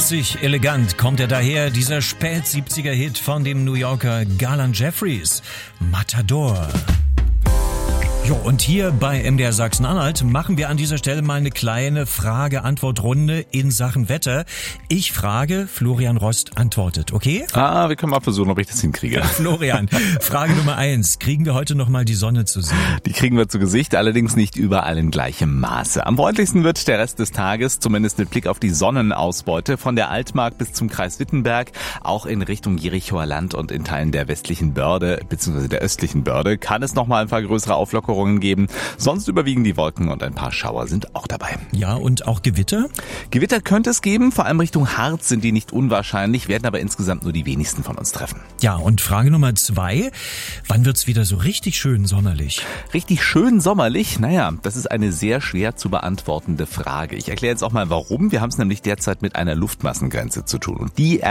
Classic elegant kommt er daher, dieser Spät-70er-Hit von dem New Yorker Garland Jeffries, Matador. Jo, und hier bei MDR Sachsen-Anhalt machen wir an dieser Stelle mal eine kleine Frage-Antwort-Runde in Sachen Wetter. Ich frage, Florian Rost antwortet, okay? Wir können mal versuchen, ob ich das hinkriege. Florian, Frage Nummer 1. Kriegen wir heute noch mal die Sonne zu sehen? Die kriegen wir zu Gesicht, allerdings nicht überall in gleichem Maße. Am freundlichsten wird der Rest des Tages, zumindest mit Blick auf die Sonnenausbeute, von der Altmark bis zum Kreis Wittenberg, auch in Richtung Jerichoer Land und in Teilen der westlichen Börde bzw. der östlichen Börde kann es noch mal ein paar größere Auflockerungen geben. Sonst überwiegen die Wolken und ein paar Schauer sind auch dabei. Ja, und auch Gewitter? Gewitter könnte es geben, vor allem Richtung Harz sind die nicht unwahrscheinlich, werden aber insgesamt nur die wenigsten von uns treffen. Ja, und Frage Nummer 2, wann wird's wieder so richtig schön sommerlich? Richtig schön sommerlich? Naja, das ist eine sehr schwer zu beantwortende Frage. Ich erkläre jetzt auch mal warum. Wir haben es nämlich derzeit mit einer Luftmassengrenze zu tun. Und die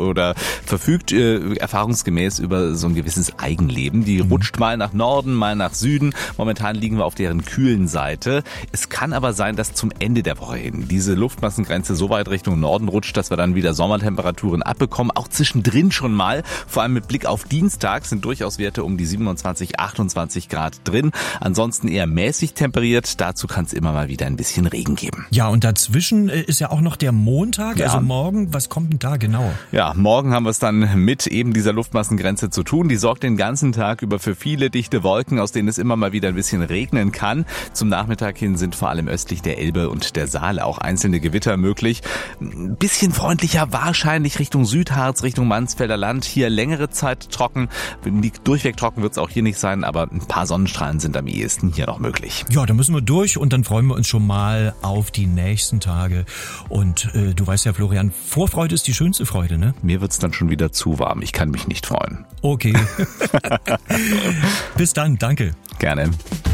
verfügt erfahrungsgemäß über so ein gewisses Eigenleben. Die rutscht mal nach Norden, mal nach Süden. Momentan liegen wir auf deren kühlen Seite. Es kann aber sein, dass zum Ende der Woche hin diese Luftmassengrenze so weit Richtung Norden rutscht, dass wir dann wieder Sommertemperaturen abbekommen. Auch zwischendrin schon mal. Vor allem mit Blick auf Dienstag sind durchaus Werte um die 27, 28 Grad drin. Ansonsten eher mäßig temperiert. Dazu kann es immer mal wieder ein bisschen Regen geben. Ja, und dazwischen ist ja auch noch der Montag, ja. Also morgen. Was kommt denn da genau? Ja, morgen haben wir es dann mit eben dieser Luftmassengrenze zu tun. Die sorgt den ganzen Tag über für viele dichte Wolken, aus denen es immer mal wieder ein bisschen regnen kann. Zum Nachmittag hin sind vor allem östlich der Elbe und der Saale auch einzelne Gewitter möglich. Ein bisschen freundlicher wahrscheinlich Richtung Südharz, Richtung Mansfelder Land. Hier längere Zeit trocken. Durchweg trocken wird es auch hier nicht sein, aber ein paar Sonnenstrahlen sind am ehesten hier noch möglich. Ja, da müssen wir durch und dann freuen wir uns schon mal auf die nächsten Tage. Und du weißt ja, Florian, Vorfreude ist die schönste Freude, ne? Mir wird's dann schon wieder zu warm. Ich kann mich nicht freuen. Okay. Bis dann, danke. Gerne.